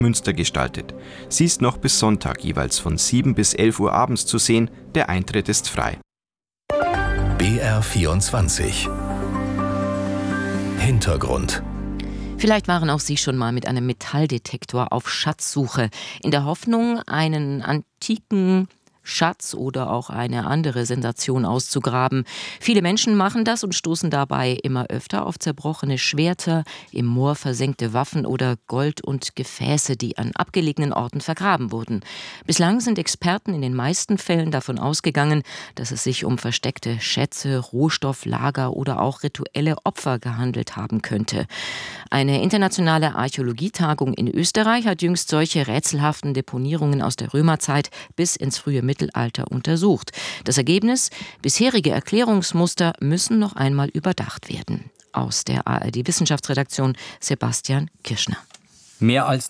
Münster gestaltet. Sie ist noch bis Sonntag jeweils von 7 bis 11 Uhr abends zu sehen. Der Eintritt ist frei. BR24 Hintergrund. Vielleicht waren auch Sie schon mal mit einem Metalldetektor auf Schatzsuche, in der Hoffnung, einen antiken Schatz oder auch eine andere Sensation auszugraben. Viele Menschen machen das und stoßen dabei immer öfter auf zerbrochene Schwerter, im Moor versenkte Waffen oder Gold und Gefäße, die an abgelegenen Orten vergraben wurden. Bislang sind Experten in den meisten Fällen davon ausgegangen, dass es sich um versteckte Schätze, Rohstofflager oder auch rituelle Opfer gehandelt haben könnte. Eine internationale Archäologietagung in Österreich hat jüngst solche rätselhaften Deponierungen aus der Römerzeit bis ins frühe Mittelalter untersucht. Das Ergebnis: bisherige Erklärungsmuster müssen noch einmal überdacht werden. Aus der ARD-Wissenschaftsredaktion Sebastian Kirschner. Mehr als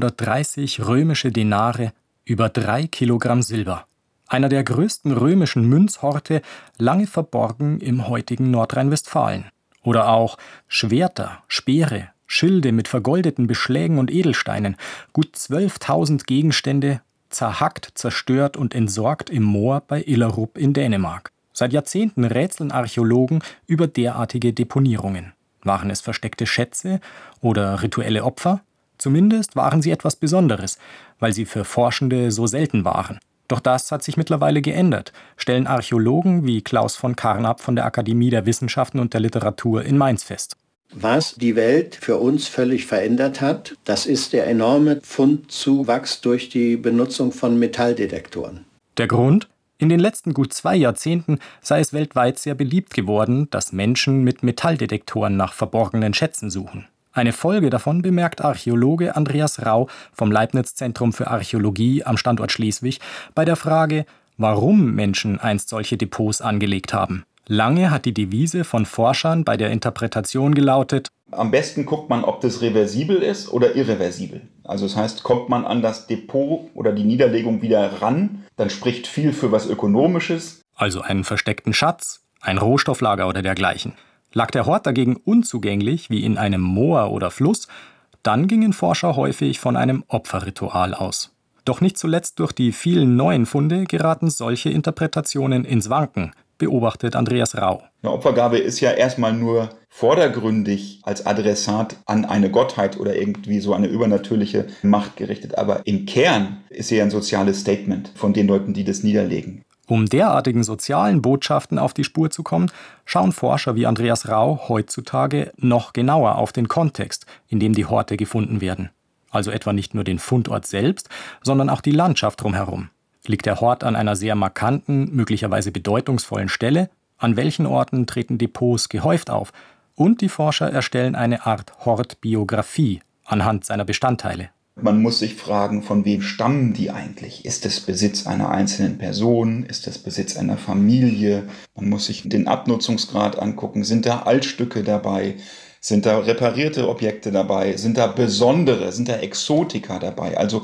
930 römische Denare, über 3 Kilogramm Silber. Einer der größten römischen Münzhorte, lange verborgen im heutigen Nordrhein-Westfalen. Oder auch Schwerter, Speere, Schilde mit vergoldeten Beschlägen und Edelsteinen, gut 12.000 Gegenstände, zerhackt, zerstört und entsorgt im Moor bei Illerup in Dänemark. Seit Jahrzehnten rätseln Archäologen über derartige Deponierungen. Waren es versteckte Schätze oder rituelle Opfer? Zumindest waren sie etwas Besonderes, weil sie für Forschende so selten waren. Doch das hat sich mittlerweile geändert, stellen Archäologen wie Klaus von Carnap von der Akademie der Wissenschaften und der Literatur in Mainz fest. Was die Welt für uns völlig verändert hat, das ist der enorme Fundzuwachs durch die Benutzung von Metalldetektoren. Der Grund? In den letzten gut 2 Jahrzehnten sei es weltweit sehr beliebt geworden, dass Menschen mit Metalldetektoren nach verborgenen Schätzen suchen. Eine Folge davon bemerkt Archäologe Andreas Rau vom Leibniz-Zentrum für Archäologie am Standort Schleswig bei der Frage, warum Menschen einst solche Depots angelegt haben. Lange hat die Devise von Forschern bei der Interpretation gelautet: Am besten guckt man, ob das reversibel ist oder irreversibel. Also das heißt, kommt man an das Depot oder die Niederlegung wieder ran, dann spricht viel für was Ökonomisches. Also einen versteckten Schatz, ein Rohstofflager oder dergleichen. Lag der Hort dagegen unzugänglich, wie in einem Moor oder Fluss, dann gingen Forscher häufig von einem Opferritual aus. Doch nicht zuletzt durch die vielen neuen Funde geraten solche Interpretationen ins Wanken, beobachtet Andreas Rau. Eine Opfergabe ist ja erstmal nur vordergründig als Adressat an eine Gottheit oder irgendwie so eine übernatürliche Macht gerichtet. Aber im Kern ist sie ja ein soziales Statement von den Leuten, die das niederlegen. Um derartigen sozialen Botschaften auf die Spur zu kommen, schauen Forscher wie Andreas Rau heutzutage noch genauer auf den Kontext, in dem die Horte gefunden werden. Also etwa nicht nur den Fundort selbst, sondern auch die Landschaft drumherum. Liegt der Hort an einer sehr markanten, möglicherweise bedeutungsvollen Stelle? An welchen Orten treten Depots gehäuft auf? Und die Forscher erstellen eine Art Hortbiografie anhand seiner Bestandteile. Man muss sich fragen, von wem stammen die eigentlich? Ist es Besitz einer einzelnen Person? Ist es Besitz einer Familie? Man muss sich den Abnutzungsgrad angucken. Sind da Altstücke dabei? Sind da reparierte Objekte dabei? Sind da besondere, sind da Exotika dabei? Also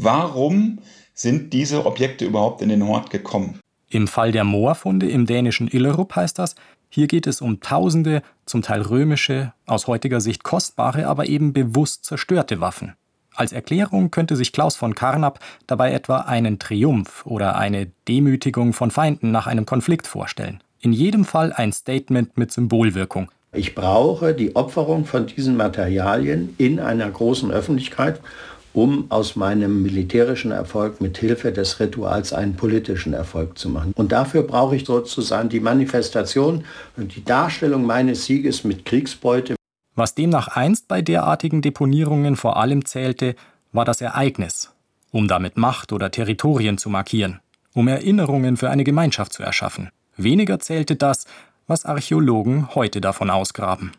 warum sind diese Objekte überhaupt in den Hort gekommen? Im Fall der Moorfunde im dänischen Illerup heißt das, hier geht es um tausende, zum Teil römische, aus heutiger Sicht kostbare, aber eben bewusst zerstörte Waffen. Als Erklärung könnte sich Klaus von Carnap dabei etwa einen Triumph oder eine Demütigung von Feinden nach einem Konflikt vorstellen. In jedem Fall ein Statement mit Symbolwirkung. Ich brauche die Opferung von diesen Materialien in einer großen Öffentlichkeit, um aus meinem militärischen Erfolg mit Hilfe des Rituals einen politischen Erfolg zu machen. Und dafür brauche ich sozusagen die Manifestation und die Darstellung meines Sieges mit Kriegsbeute. Was demnach einst bei derartigen Deponierungen vor allem zählte, war das Ereignis, um damit Macht oder Territorien zu markieren, um Erinnerungen für eine Gemeinschaft zu erschaffen. Weniger zählte das, was Archäologen heute davon ausgraben.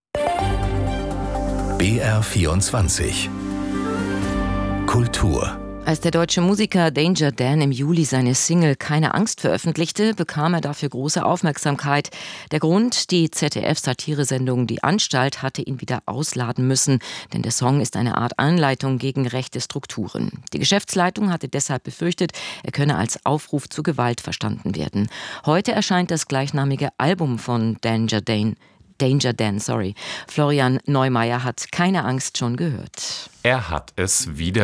BR24 Kultur. Als der deutsche Musiker Danger Dan im Juli seine Single Keine Angst veröffentlichte, bekam er dafür große Aufmerksamkeit. Der Grund: die ZDF-Satiresendung Die Anstalt hatte ihn wieder ausladen müssen, denn der Song ist eine Art Anleitung gegen rechte Strukturen. Die Geschäftsleitung hatte deshalb befürchtet, er könne als Aufruf zu Gewalt verstanden werden. Heute erscheint das gleichnamige Album von Danger Dan. Florian Neumeier hat Keine Angst schon gehört. Er hat es wieder